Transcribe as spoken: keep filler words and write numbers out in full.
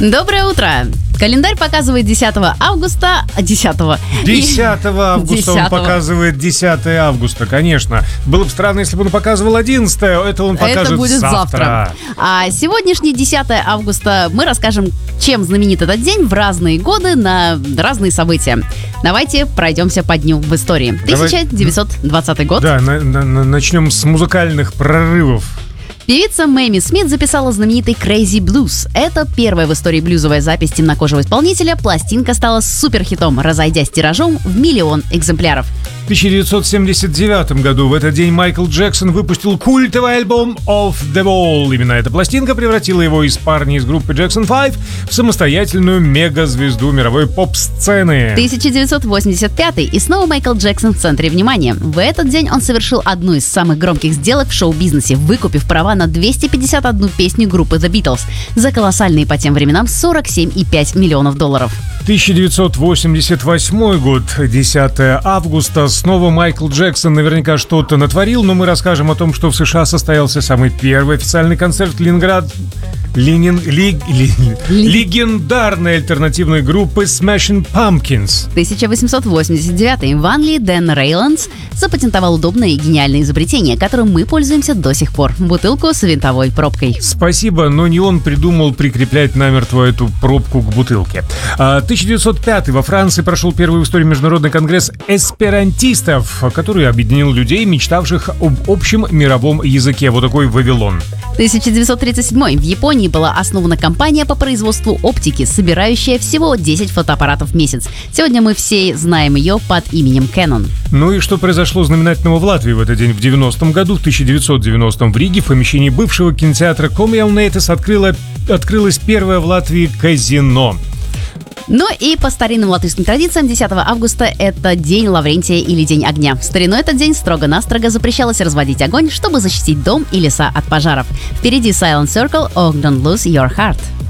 Доброе утро! Календарь показывает десятого августа, десятого десятого августа он показывает десятого августа, конечно. Было бы странно, если бы он показывал одиннадцатое, это он покажет Это будет завтра. завтра. А сегодняшний десятого августа мы расскажем, чем знаменит этот день в разные годы на разные события. Давайте пройдемся по дню в истории. тысяча девятьсот двадцатый год. Да, на, на, на, начнем с музыкальных прорывов. Певица Мэми Смит записала знаменитый Crazy Blues. Это первая в истории блюзовая запись темнокожего исполнителя. Пластинка стала суперхитом, разойдясь тиражом в миллион экземпляров. В тысяча девятьсот семьдесят девятом году в этот день Майкл Джексон выпустил культовый альбом Off the Wall. Именно эта пластинка превратила его из парня из группы Jackson пять в самостоятельную мегазвезду мировой поп-сцены. тысяча девятьсот восемьдесят пятый, и снова Майкл Джексон в центре внимания. В этот день он совершил одну из самых громких сделок в шоу-бизнесе, выкупив права на двести пятьдесят одну песню группы The Beatles за колоссальные по тем временам сорок семь и пять миллионов долларов. тысяча девятьсот восемьдесят восьмой год, десятого августа. Снова Майкл Джексон наверняка что-то натворил, но мы расскажем о том, что в США состоялся самый первый официальный концерт Ленинград... Ленин... Ли... Ли... легендарной альтернативной группы Smashing Pumpkins. тысяча восемьсот восемьдесят девятый. В Англии Дэн Рейландс запатентовал удобное и гениальное изобретение, которым мы пользуемся до сих пор. Бутылку с винтовой пробкой. Спасибо, но не он придумал прикреплять намертво эту пробку к бутылке. А, тысяча девятьсот пятый. Во Франции прошел первый в истории международный конгресс эсперантистов, который объединил людей, мечтавших об общем мировом языке. Вот такой Вавилон. тысяча девятьсот тридцать седьмой. В Японии была основана компания по производству оптики, собирающая всего десять фотоаппаратов в месяц. Сегодня мы все знаем ее под именем Canon. Ну и что произошло знаменательного в Латвии в этот день? В девяностом году, в тысяча девятьсот девяностом в Риге, в помещении бывшего кинотеатра Комиалнейтес открыла, открылось первое в Латвии казино. Ну и по старинным латышским традициям десятого августа это День Лаврентия или День огня. В старину этот день строго-настрого запрещалось разводить огонь, чтобы защитить дом и леса от пожаров. Впереди Silent Circle, Oh Don't Lose Your Heart.